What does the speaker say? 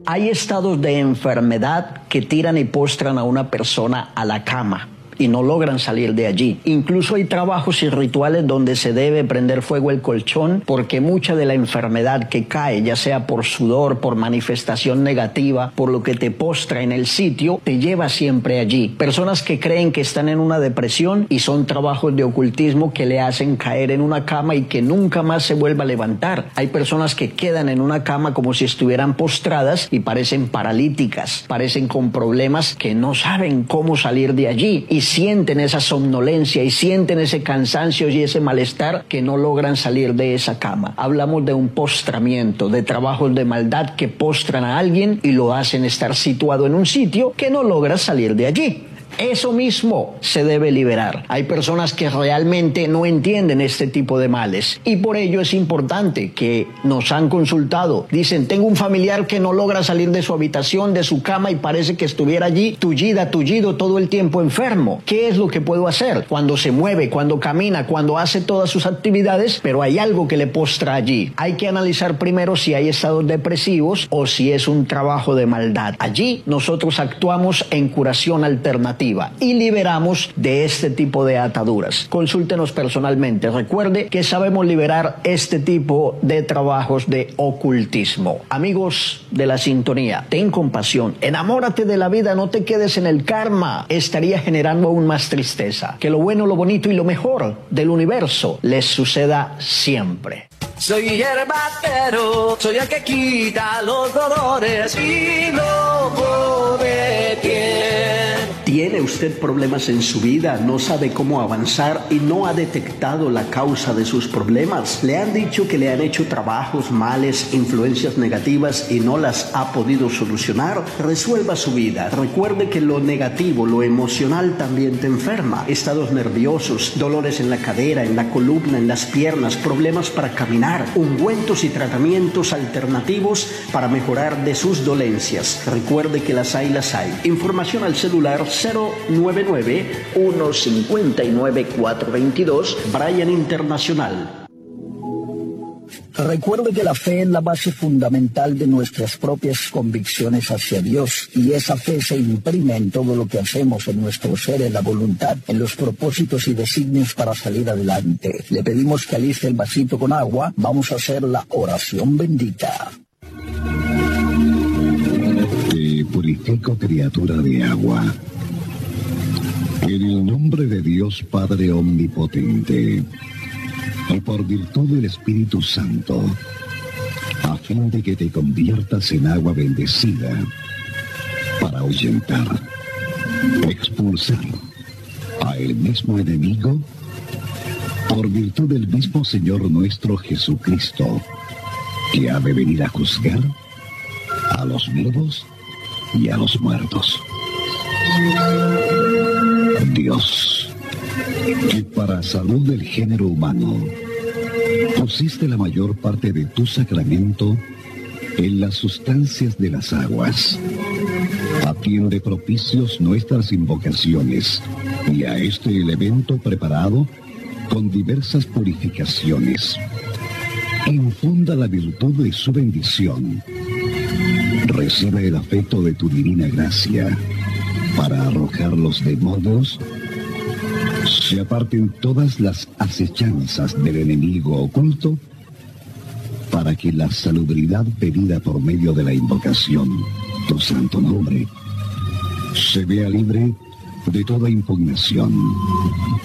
Hay estados de enfermedad que tiran y postran a una persona a la cama y no logran salir de allí. Incluso hay trabajos y rituales donde se debe prender fuego el colchón porque mucha de la enfermedad que cae, ya sea por sudor, por manifestación negativa, por lo que te postra en el sitio, te lleva siempre allí. Personas que creen que están en una depresión y son trabajos de ocultismo que le hacen caer en una cama y que nunca más se vuelva a levantar. Hay personas que quedan en una cama como si estuvieran postradas y parecen paralíticas, parecen con problemas que no saben cómo salir de allí y sienten esa somnolencia y sienten ese cansancio y ese malestar que no logran salir de esa cama. Hablamos de un postramiento, de trabajos de maldad que postran a alguien y lo hacen estar situado en un sitio que no logra salir de allí. Eso mismo se debe liberar. Hay personas que realmente no entienden este tipo de males y por ello es importante que nos han consultado. Dicen, tengo un familiar que no logra salir de su habitación, de su cama y parece que estuviera allí tullido todo el tiempo enfermo. ¿Qué es lo que puedo hacer? Cuando se mueve, cuando camina, cuando hace todas sus actividades, pero hay algo que le postra allí. Hay que analizar primero si hay estados depresivos o si es un trabajo de maldad. Allí nosotros actuamos en curación alternativa y liberamos de este tipo de ataduras. Consúltenos personalmente. Recuerde que sabemos liberar este tipo de trabajos de ocultismo. Amigos de la sintonía, ten compasión, enamórate de la vida, no te quedes en el karma. Estaría generando aún más tristeza. Que lo bueno, lo bonito y lo mejor del universo les suceda siempre. Soy hierbatero, soy el que quita los dolores y lobo de piel. ¿Tiene usted problemas en su vida? ¿No sabe cómo avanzar y no ha detectado la causa de sus problemas? ¿Le han dicho que le han hecho trabajos, males, influencias negativas y no las ha podido solucionar? Resuelva su vida. Recuerde que lo negativo, lo emocional también te enferma. Estados nerviosos, dolores en la cadera, en la columna, en las piernas, problemas para caminar, ungüentos y tratamientos alternativos para mejorar de sus dolencias. Recuerde que las hay. Información al celular 099-159-422, Brian Internacional. Recuerde que la fe es la base fundamental de nuestras propias convicciones hacia Dios y esa fe se imprime en todo lo que hacemos, en nuestro ser, en la voluntad, en los propósitos y designios para salir adelante. Le pedimos que aliste el vasito con agua. Vamos a hacer la oración bendita. Te purifico, criatura de agua, en el nombre de Dios Padre Omnipotente, y por virtud del Espíritu Santo, a fin de que te conviertas en agua bendecida, para ahuyentar, expulsar a el mismo enemigo, por virtud del mismo Señor nuestro Jesucristo, que ha de venir a juzgar a los vivos y a los muertos. Dios, que para salud del género humano pusiste la mayor parte de tu sacramento en las sustancias de las aguas, atiende propicios nuestras invocaciones y a este elemento preparado con diversas purificaciones. Infunda la virtud de su bendición. Recibe el afecto de tu divina gracia para arrojar los demonios, se aparten todas las acechanzas del enemigo oculto, para que la salubridad pedida por medio de la invocación, tu santo nombre, se vea libre de toda impugnación.